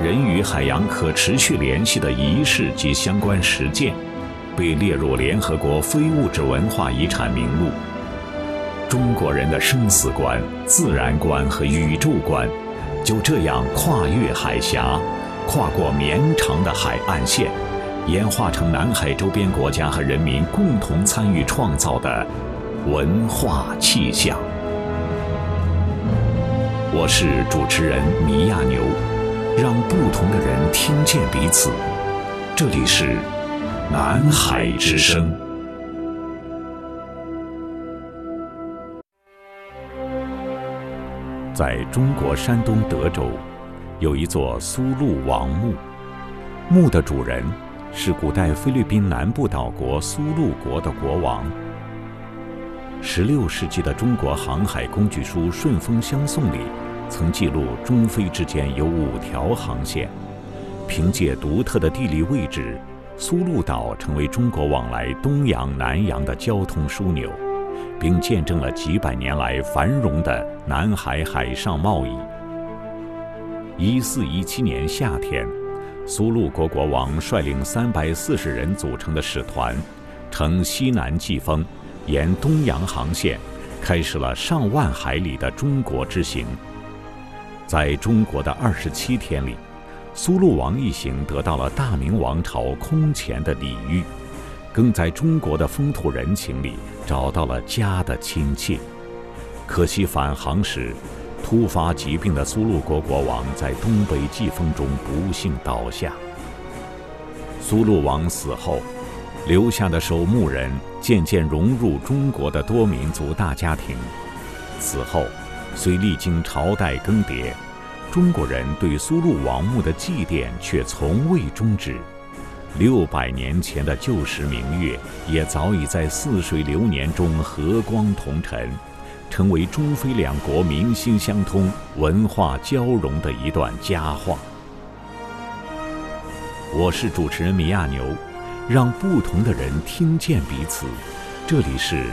人与海洋可持续联系的仪式及相关实践，被列入联合国非物质文化遗产名录。中国人的生死观、自然观和宇宙观，就这样跨越海峡，跨过绵长的海岸线，演化成南海周边国家和人民共同参与创造的文化气象。我是主持人米亚牛，让不同的人听见彼此。这里是南海之声。在中国山东德州，有一座苏禄王墓，墓的主人是古代菲律宾南部岛国苏禄国的国王。16世纪的中国航海工具书《顺风相送》里曾记录中非之间有5条航线。凭借独特的地理位置，苏禄岛成为中国往来东洋南洋的交通枢纽，并见证了几百年来繁荣的南海海上贸易。1417年夏天，苏禄国国王率领340人组成的使团，乘西南季风，沿东洋航线，开始了上万海里的中国之行。在中国的27天里，苏禄王一行得到了大明王朝空前的礼遇，更在中国的风土人情里找到了家的亲切。可惜返航时，突发疾病的苏禄国国王在东北季风中不幸倒下。苏禄王死后，留下的守墓人渐渐融入中国的多民族大家庭。此后，虽历经朝代更迭，中国人对苏禄王墓的祭奠却从未终止。600年前的旧时明月，也早已在似水流年中和光同尘，成为中非两国民心相通、文化交融的一段佳话。我是主持人米亚牛，让不同的人听见彼此。这里是